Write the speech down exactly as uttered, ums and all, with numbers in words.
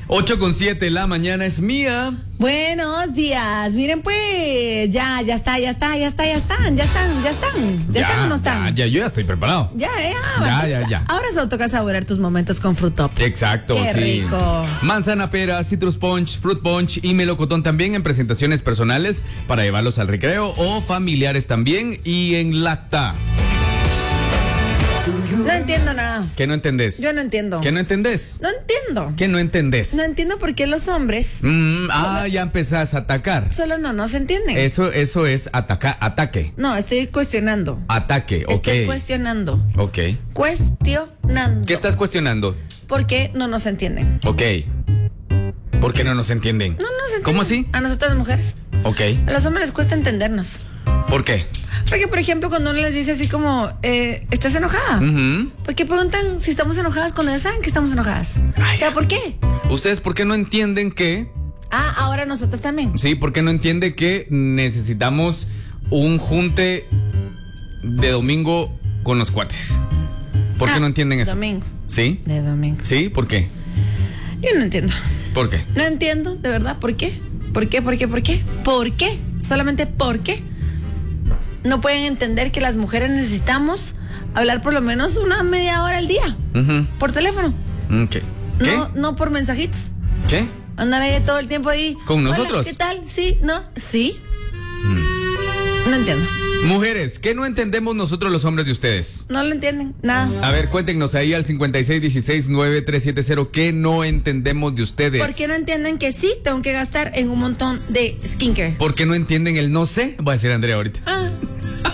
ocho con siete, la mañana es mía. Buenos días. Miren, pues, ya, ya está, ya está, ya está, ya están, ya están, ya están. ¿Ya, están o no están? Ya, ya, yo ya estoy preparado. Ya, ya. Ya, entonces, ya, ya. Ahora solo toca saborear tus momentos con Fruit Top. Exacto, Qué sí. rico. Manzana, pera, citrus punch, fruit punch y melocotón también en presentaciones personales para llevarlos al recreo o familiares también y en lacta. No entiendo nada. ¿Qué no entendés? Yo no entiendo. ¿Qué no entendés? No entiendo. ¿Qué no entendés? No entiendo por qué los hombres Mm, ah, ya empezás a atacar. solo no nos entienden. Eso, eso es ataca, ataque. No, estoy cuestionando. Ataque, ok. Estoy cuestionando. Ok. Cuestionando. ¿Qué estás cuestionando? ¿Por qué no nos entienden? Ok. ¿Por qué no nos entienden? No nos entienden. ¿Cómo así? A nosotras las mujeres. Ok. A los hombres les cuesta entendernos. ¿Por qué? Porque, por ejemplo, cuando uno les dice así como, eh, ¿estás enojada? Ujú. ¿Por qué preguntan si estamos enojadas cuando ya saben que estamos enojadas? Ay, o sea, ¿por qué? ¿Ustedes por qué no entienden que... Ah, ahora nosotras también. Sí, ¿por qué no entiende que necesitamos un junte de domingo con los cuates? ¿Por qué Ah, no entienden eso? Domingo. ¿Sí? De domingo. ¿Sí? ¿Por qué? Yo no entiendo. ¿Por qué? No entiendo, de verdad, ¿por qué? ¿Por qué? ¿Por qué? ¿Por qué? ¿Por qué? Solamente ¿por qué? No pueden entender que las mujeres necesitamos hablar por lo menos una media hora al día. Ujú. Por teléfono. Ok. ¿Qué? No, no por mensajitos. ¿Qué? Andar ahí todo el tiempo ahí. ¿Con Hola, nosotros? ¿qué tal? Sí, no, sí. No entiendo. Mujeres, ¿qué no entendemos nosotros los hombres de ustedes? No lo entienden, nada. A ver, cuéntenos ahí al cincuenta y seis dieciséis nueve tres siete cero. ¿Qué no entendemos de ustedes? ¿Por qué no entienden que sí tengo que gastar en un montón de skincare? ¿Por qué no entienden el no sé? Voy a decir a Andrea ahorita. Ah.